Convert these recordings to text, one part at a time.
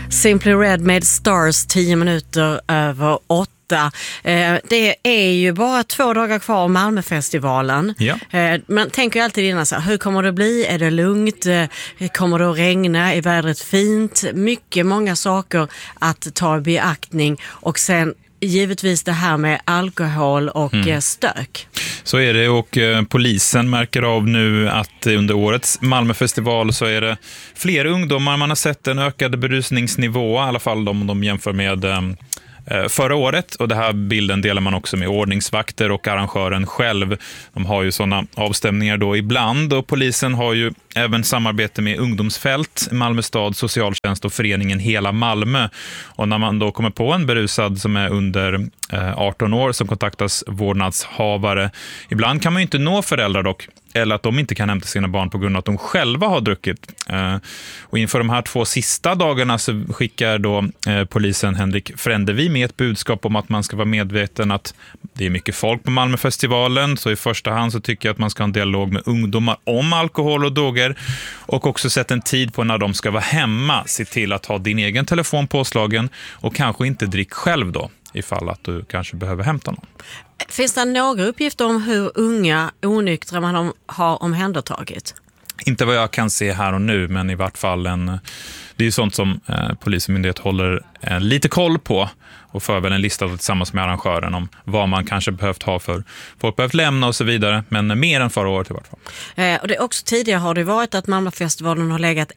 Simply Red med Stars 10 minuter över 8. Det är ju bara 2 dagar kvar av Malmöfestivalen. Ja. Man tänker ju alltid innan så här, hur kommer det bli? Är det lugnt? Kommer det att regna? Är vädret fint? Många saker att ta i beaktning. Och sen givetvis det här med alkohol och stök. Så är det, och polisen märker av nu att under årets Malmöfestival så är det fler ungdomar. Man har sett en ökad berusningsnivå, i alla fall om de jämför med förra året, och det här bilden delar man också med ordningsvakter och arrangören själv. De har ju sådana avstämningar då ibland, och polisen har ju även samarbete med ungdomsfält, Malmö stad, socialtjänst och föreningen Hela Malmö. Och när man då kommer på en berusad som är under 18 år som kontaktas vårdnadshavare. Ibland kan man ju inte nå föräldrar dock, eller att de inte kan hämta sina barn på grund av att de själva har druckit. Och inför de här 2 sista dagarna så skickar då polisen Henrik Frändevi med ett budskap om att man ska vara medveten att det är mycket folk på Malmöfestivalen. Så i första hand så tycker jag att man ska ha en dialog med ungdomar om alkohol och droger, och också sätta en tid på när de ska vara hemma. Se till att ha din egen telefon påslagen och kanske inte drick själv då, ifall att du kanske behöver hämta någon. Finns det några uppgifter om hur unga onyktra man har omhändertagit? Inte vad jag kan se här och nu, men i vart fall det är ju sånt som polismyndighet håller lite koll på, och för väl en lista tillsammans med arrangören om vad man kanske behövt ha för folk behövt lämna och så vidare, men mer än förra året i vart fall. Och det är också tidigare har det varit att Malmöfestivalen har legat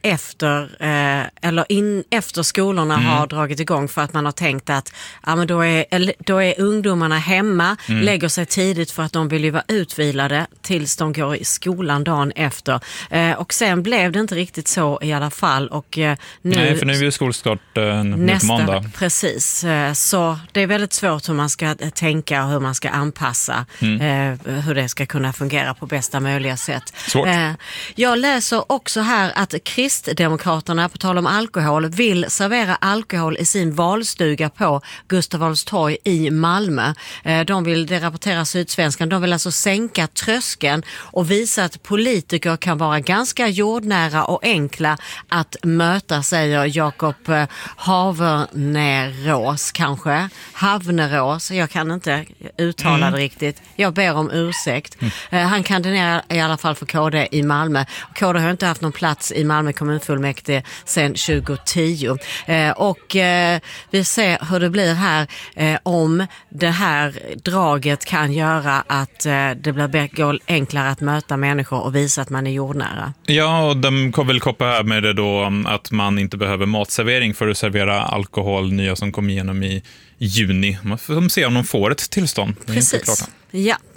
efter skolorna har dragit igång, för att man har tänkt att men då är ungdomarna hemma, lägger sig tidigt för att de vill ju vara utvilade tills de går i skolan dagen efter. Och sen blev det inte riktigt så i alla fall. Och Nej, för nu är ju skolstart nästa måndag. Precis. Så det är väldigt svårt hur man ska tänka och hur man ska anpassa hur det ska kunna fungera på bästa möjliga sätt. Jag läser också här att Kristdemokraterna, på tal om alkohol, vill servera alkohol i sin valstuga på Gustav Adolfs torg i Malmö. Det rapporterar Sydsvenskan, de vill alltså sänka tröskeln och visa att politiker kan vara ganska jordnära och enkla att möta, säger Jakob Havnerås kanske. Havnerås, jag kan inte uttala det riktigt. Jag ber om ursäkt. Han kandiderar i alla fall för KD i Malmö. KD har inte haft någon plats i Malmö kommunfullmäktige sedan 2010. Vi ser hur det blir här, om det här draget kan göra att det blir enklare att möta människor och visa att man är jordnära. Ja, och de kommer väl koppla här med det då att man inte behöver matservering för att servera alkohol, nya som kom igenom i juni. Man får se om de får ett tillstånd. Precis. Ja.